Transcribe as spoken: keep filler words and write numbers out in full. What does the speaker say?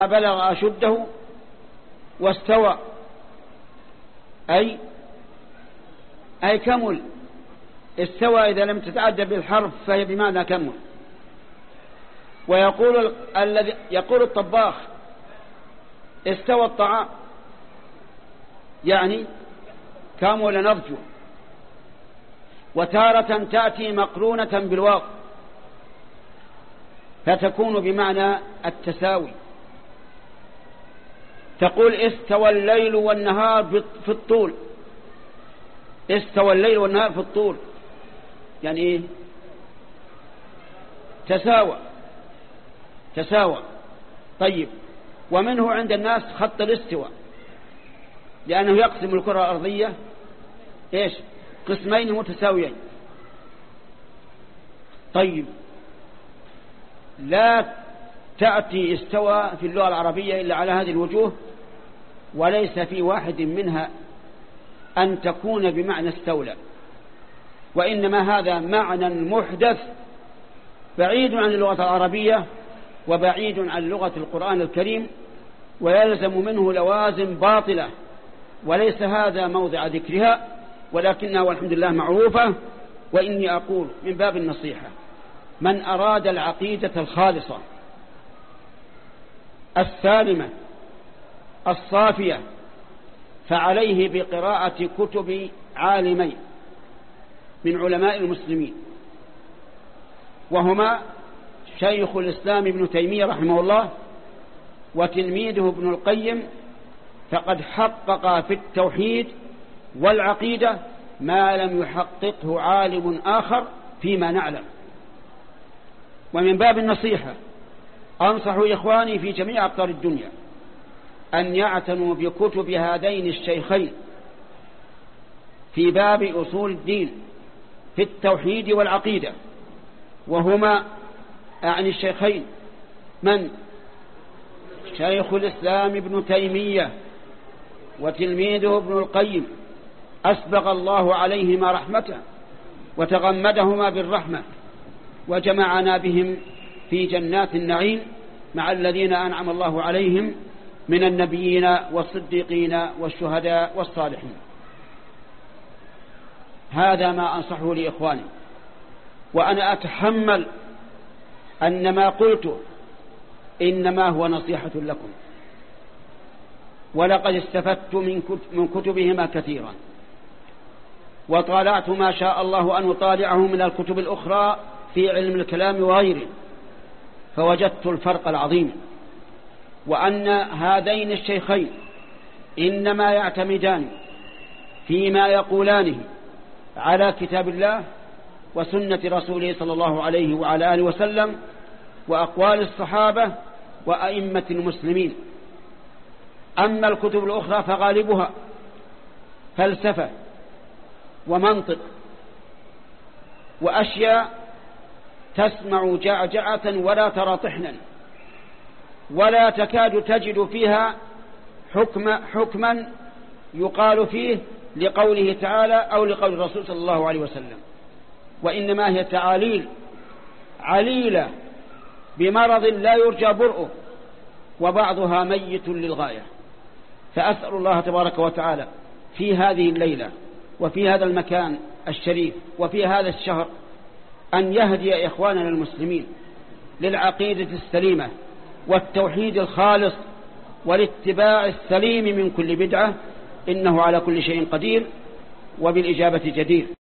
بلغ أشده واستوى أي أي كمل. استوى إذا لم تتعدى بالحرف فهي بمعنى كمل. ويقول الذي يقول الطباخ استوى الطعام يعني كمل نضجه. وتارة تأتي مقرونة بالواو فتكون بمعنى التساوي. تقول استوى الليل والنهار في الطول. استوى الليل والنهار في الطول يعني إيه؟ تساوى تساوى. طيب، ومنه عند الناس خط الاستواء لأنه يقسم الكرة الأرضية إيش؟ قسمين متساويين. طيب، لا تأتي استوى في اللغة العربية إلا على هذه الوجوه، وليس في واحد منها أن تكون بمعنى استولى، وإنما هذا معنى محدث بعيد عن اللغة العربية وبعيد عن لغة القرآن الكريم، ويلزم منه لوازم باطلة، وليس هذا موضع ذكرها، ولكنها والحمد لله معروفة. وإني أقول من باب النصيحة: من أراد العقيدة الخالصة السالمة الصافية فعليه بقراءة كتب عالمين من علماء المسلمين، وهما شيخ الإسلام ابن تيمية رحمه الله وتلميذه ابن القيم، فقد حقق في التوحيد والعقيدة ما لم يحققه عالم آخر فيما نعلم. ومن باب النصيحة أنصح إخواني في جميع أقطار الدنيا أن يعتنوا بكتب هذين الشيخين في باب أصول الدين في التوحيد والعقيدة، وهما أعني الشيخين من؟ شيخ الإسلام ابن تيمية وتلميذه ابن القيم، أسبغ الله عليهما رحمته وتغمدهما بالرحمة، وجمعنا بهم في جنات النعيم مع الذين أنعم الله عليهم من النبيين والصديقين والشهداء والصالحين. هذا ما أنصحه لإخواني، وأنا أتحمل أن ما قلته إنما هو نصيحة لكم، ولقد استفدت من كتبهما كثيرا، وطالعت ما شاء الله أن أطالعه من الكتب الأخرى في علم الكلام وغيره، فوجدت الفرق العظيم، وأن هذين الشيخين إنما يعتمدان فيما يقولانه على كتاب الله وسنة رسوله صلى الله عليه وعلى آله وسلم وأقوال الصحابة وأئمة المسلمين. أما الكتب الأخرى فغالبها فلسفة ومنطق وأشياء تسمع جعجعة ولا ترى طحنا، ولا تكاد تجد فيها حكم حكما يقال فيه لقوله تعالى أو لقول الرسول صلى الله عليه وسلم، وإنما هي تعاليل عليلة بمرض لا يرجى برؤه، وبعضها ميت للغاية. فأسأل الله تبارك وتعالى في هذه الليلة وفي هذا المكان الشريف وفي هذا الشهر أن يهدي إخواننا المسلمين للعقيدة السليمة والتوحيد الخالص والاتباع السليم من كل بدعة، إنه على كل شيء قدير وبالإجابة جدير.